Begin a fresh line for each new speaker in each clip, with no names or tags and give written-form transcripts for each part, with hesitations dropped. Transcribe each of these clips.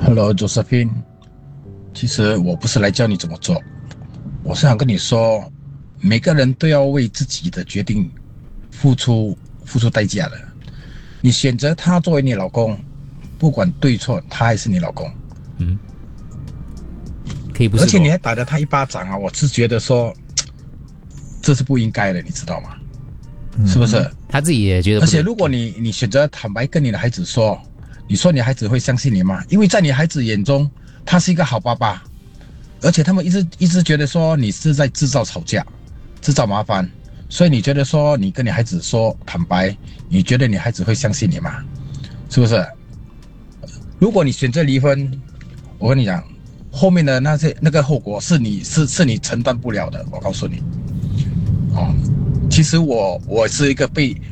Hello Josephine，其实我不是来教你怎么做，我是想跟你说，每个人都要为自己的决定付出代价的。你选择他作为你老公，不管对错，他还是你老公。
嗯，可以不是。
而且你还打了他一巴掌啊！我是觉得说，这是不应该的，你知道吗？是不是？
他自己也觉得不。
而且如果你选择坦白跟你的孩子说，你说你孩子会相信你吗？因为在你孩子眼中，他是一个好爸爸，而且他们一直觉得说你是在制造吵架、制造麻烦，所以你觉得说你跟你孩子说坦白，你觉得你孩子会相信你吗？是不是？如果你选择离婚，我跟你讲，后面的那个后果是你承担不了的，我告诉你。哦，其实我是一个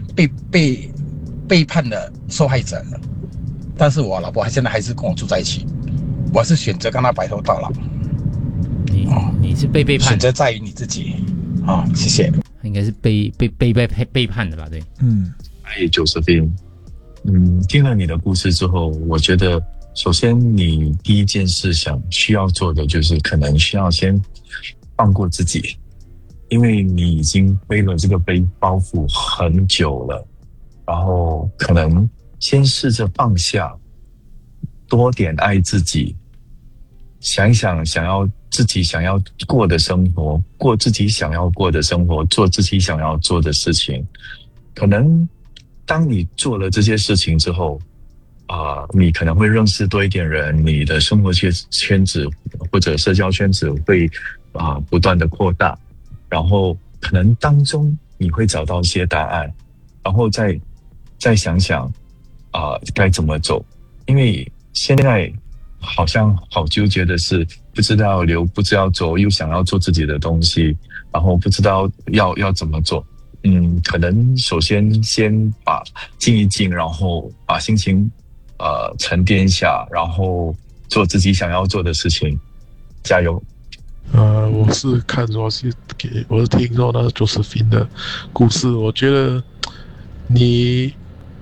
背叛的受害者，但是我老婆现在还是跟我住在一起，我是选择跟她白头到老。
你是被背叛，
选择在于你自己。谢谢。
应该是背叛的吧？对。
Josephine，听了你的故事之后，我觉得首先你第一件事需要做的就是可能需要先放过自己，因为你已经背了这个包袱很久了，然后可能先试着放下，多点爱自己，想一想自己想要过的生活，过自己想要过的生活，做自己想要做的事情。可能当你做了这些事情之后，你可能会认识多一点人，你的生活圈子或者社交圈子会不断的扩大，然后可能当中你会找到一些答案，然后再想想该怎么走。因为现在好像好纠结的是，不知道留，不知道走，又想要做自己的东西，然后不知道要怎么做。可能首先把静一静，然后把心情沉淀一下，然后做自己想要做的事情。加油。
我是听说那Josephine的故事，我觉得你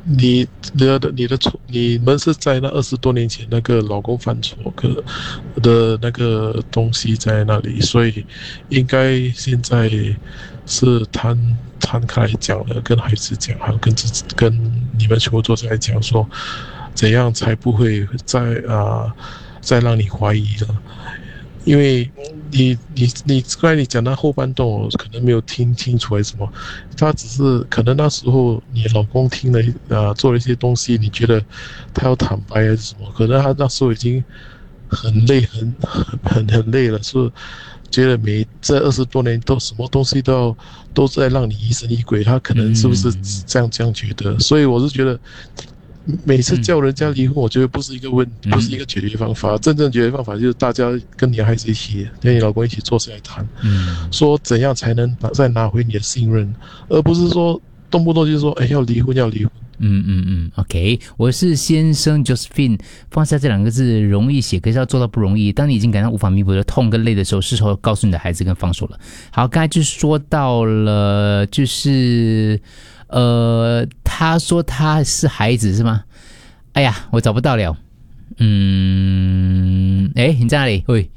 们是在那20多年前那个老公犯错的那个东西在那里，所以应该现在是摊开来讲了，跟孩子讲，还有跟你们全部坐下来讲，说怎样才不会再让你怀疑了。因为你刚才你讲那后半段，我可能没有听清楚还是什么，他只是可能那时候你老公做了一些东西，你觉得他要坦白还是什么，可能他那时候已经很累很累了，是觉得这20多年都什么东西都在让你疑神疑鬼，他可能是不是这样觉得？所以我是觉得每次叫人家离婚，我觉得不是一个解决方法。真正解决方法就是大家跟你的孩子一起，跟你老公一起坐下来谈，说怎样才能再拿回你的信任，而不是说动不动就说要离婚。
OK， 我是先生 Josephine， 放下这2个字容易写，可是要做到不容易。当你已经感到无法弥补的痛跟累的时候，是时候告诉你的孩子跟放手了。好，刚才就说到了，就是他说他是孩子是吗？哎呀，我找不到了。你在哪里？喂，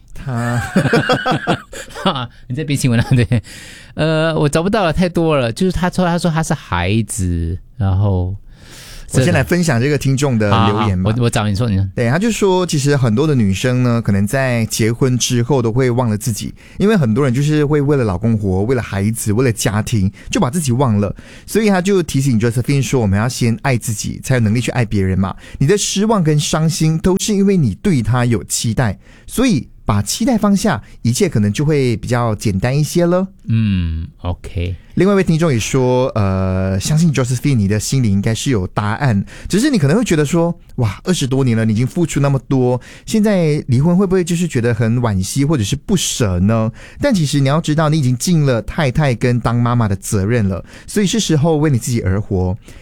你在编新闻啊？对，我找不到了，太多了。就是他说他是孩子，然后
我先来分享这个听众的留言吧。
我找你说。
对，他就说其实很多的女生呢，可能在结婚之后都会忘了自己，因为很多人就是会为了老公活，为了孩子，为了家庭，就把自己忘了。所以他就提醒 Josephine 说，我们要先爱自己，才有能力去爱别人嘛。你的失望跟伤心都是因为你对他有期待，所以把期待放下，一切可能就会比较简单一些了。
OK。
另外一位听众也说，相信 Josephine 你的心里应该是有答案，只是你可能会觉得说，哇，20多年了，你已经付出那么多，现在离婚会不会就是觉得很惋惜或者是不舍呢？但其实你要知道，你已经尽了太太跟当妈妈的责任了，所以是时候为你自己而活。